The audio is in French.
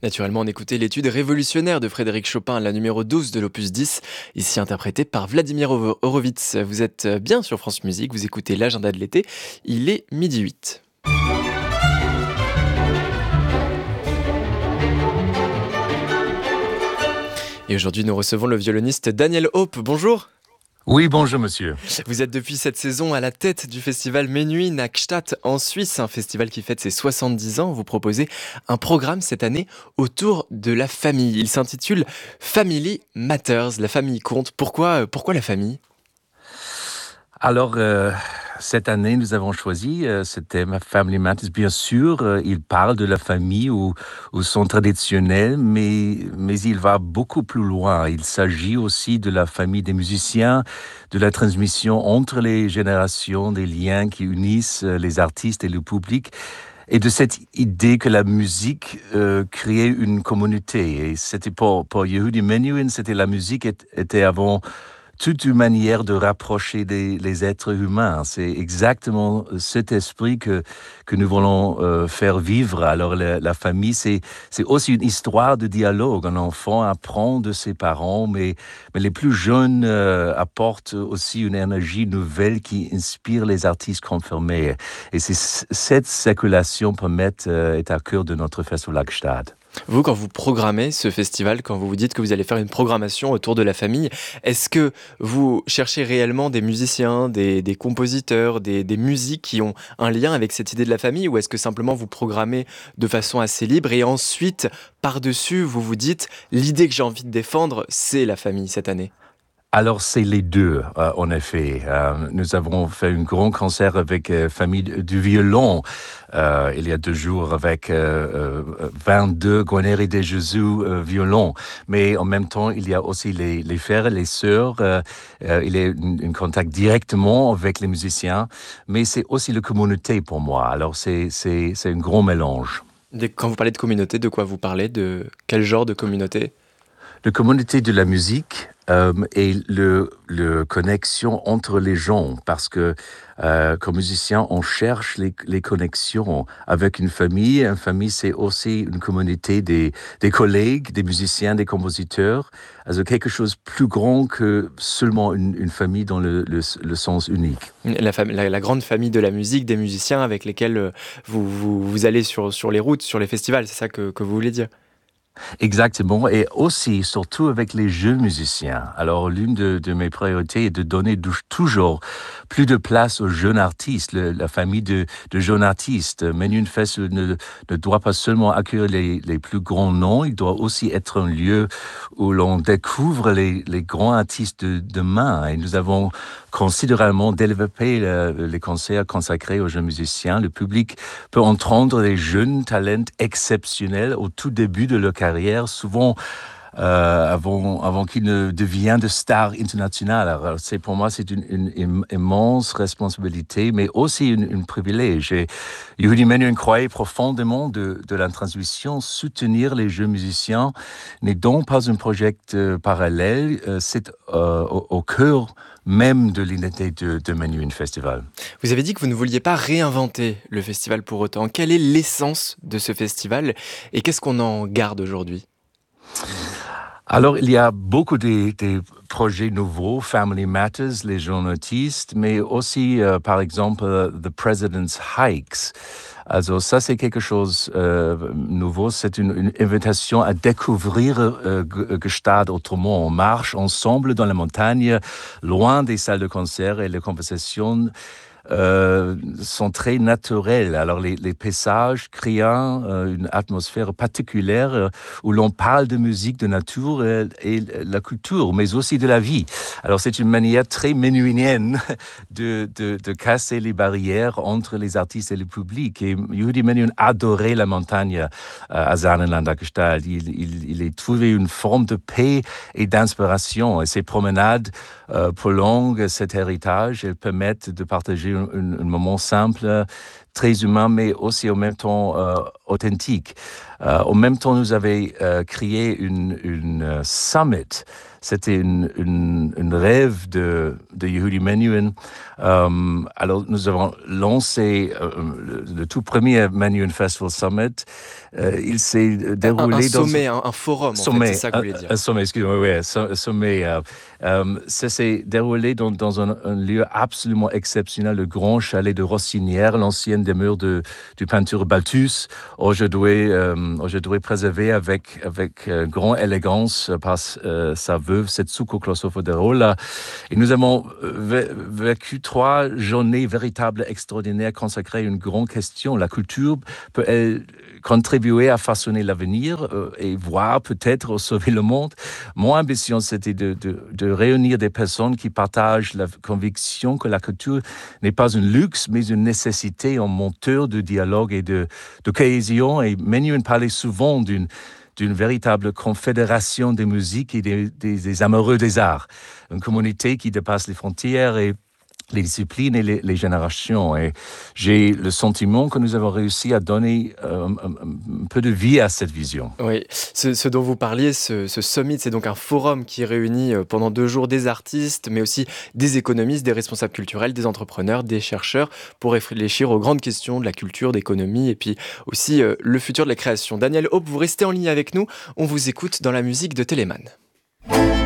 Naturellement, on écoutait l'étude révolutionnaire de Frédéric Chopin, la numéro 12 de l'opus 10, ici interprétée par Vladimir Horowitz. Vous êtes bien sur France Musique, vous écoutez l'agenda de l'été, il est midi 8. Et aujourd'hui, nous recevons le violoniste Daniel Hope. Bonjour. Oui, bonjour monsieur. Vous êtes depuis cette saison à la tête du festival Menuhin à Gstaad en Suisse, un festival qui fête ses 70 ans. Vous proposez un programme cette année autour de la famille. Il s'intitule Family Matters, la famille compte. Pourquoi la famille ? Alors, cette année, nous avons choisi ce thème Family Matters. Bien sûr, il parle de la famille ou son traditionnel, mais il va beaucoup plus loin. Il s'agit aussi de la famille des musiciens, de la transmission entre les générations, des liens qui unissent les artistes et le public, et de cette idée que la musique crée une communauté. Et c'était pour Yehudi Menuhin, c'était la musique était avant toute une manière de rapprocher les êtres humains. C'est exactement cet esprit que nous voulons faire vivre. Alors la famille, c'est aussi une histoire de dialogue. Un enfant apprend de ses parents, mais les plus jeunes apportent aussi une énergie nouvelle qui inspire les artistes confirmés. Et c'est cette circulation est à cœur de notre festival à Gstaad. Vous, quand vous programmez ce festival, quand vous vous dites que vous allez faire une programmation autour de la famille, est-ce que vous cherchez réellement des musiciens, des compositeurs, des musiques qui ont un lien avec cette idée de la famille, ou est-ce que simplement vous programmez de façon assez libre et ensuite, par-dessus, vous vous dites, l'idée que j'ai envie de défendre, c'est la famille cette année ? Alors, c'est les deux, en effet. Nous avons fait un grand concert avec Famille du Violon il y a 2 jours avec 22 Guarneri de Jésus violons. Mais en même temps, il y a aussi les frères et les sœurs. Il y a un contact directement avec les musiciens. Mais c'est aussi la communauté pour moi. Alors, c'est un grand mélange. Quand vous parlez de communauté, de quoi vous parlez ? De quel genre de communauté ? La communauté de la musique et le connexion entre les gens, parce que comme musicien, on cherche les connexions avec une famille. Une famille, c'est aussi une communauté des collègues, des musiciens, des compositeurs. Alors quelque chose de plus grand que seulement une famille dans le sens unique. La grande famille de la musique, des musiciens avec lesquels vous allez sur les routes, sur les festivals, c'est ça que vous voulez dire ? Exactement, et aussi, surtout avec les jeunes musiciens. Alors, l'une de mes priorités est de donner toujours plus de place aux jeunes artistes, la famille de jeunes artistes. Menuhin Fest ne doit pas seulement accueillir les plus grands noms, il doit aussi être un lieu où l'on découvre les grands artistes de demain. Et nous avons considérablement développé les concerts consacrés aux jeunes musiciens. Le public peut entendre les jeunes talents exceptionnels au tout début de leur carrière, souvent avant qu'ils ne deviennent de stars internationales. Alors, pour moi, c'est une immense responsabilité, mais aussi un privilège. Et Yehudi Menuhin croyait profondément de la transmission. Soutenir les jeunes musiciens n'est donc pas un projet parallèle, c'est au cœur même de l'unité de Menuhin Festival. Vous avez dit que vous ne vouliez pas réinventer le festival pour autant. Quelle est l'essence de ce festival et qu'est-ce qu'on en garde aujourd'hui ? Alors, il y a beaucoup de projets nouveaux, Family Matters, les jeunes artistes, mais aussi, par exemple, The President's Hikes. Also, ça, c'est quelque chose nouveau. C'est une invitation à découvrir Gstaad autrement. On marche ensemble dans la montagne, loin des salles de concert, et les conversations sont très naturels. Alors les paysages créent une atmosphère particulière où l'on parle de musique, de nature et la culture, mais aussi de la vie. Alors c'est une manière très menuhinienne de casser les barrières entre les artistes et le public. Et Yehudi Menuhin adorait la montagne à Saarland, à Gstaad. Il a trouvé une forme de paix et d'inspiration. Et ces promenades prolongent cet héritage. Elles permettent de partager un moment simple très humain, mais aussi en même temps authentique. En même temps, nous avons créé une summit. C'était une rêve de Yehudi Menuhin. Alors, nous avons lancé le tout premier Menuhin Festival Summit. Il s'est Un déroulé dans sommet, un forum, en fait, c'est ça que vous voulez dire. un sommet, excusez-moi, oui, un sommet. Ça s'est déroulé dans un lieu absolument exceptionnel, le grand chalet de Rossinière, l'ancienne demeure du peinture Balthus, aujourd'hui préservé avec grande élégance par sa veuve Setsuko Closofoderola. Et nous avons vécu 3 journées véritables, extraordinaires, consacrées à une grande question. La culture peut-elle contribuer à façonner l'avenir et voir peut-être sauver le monde? Mon ambition, c'était de réunir des personnes qui partagent la conviction que la culture n'est pas un luxe, mais une nécessité, un moteur de dialogue et de cohésion. Et Menuhin parlait souvent d'une véritable confédération des musiques et des amoureux des arts. Une communauté qui dépasse les frontières et les disciplines et les générations. Et j'ai le sentiment que nous avons réussi à donner un peu de vie à cette vision. Oui, ce dont vous parliez, ce summit, c'est donc un forum qui réunit pendant 2 jours des artistes, mais aussi des économistes, des responsables culturels, des entrepreneurs, des chercheurs, pour réfléchir aux grandes questions de la culture, d'économie, et puis aussi le futur de la création. Daniel Hope, vous restez en ligne avec nous, on vous écoute dans la musique de Téléman.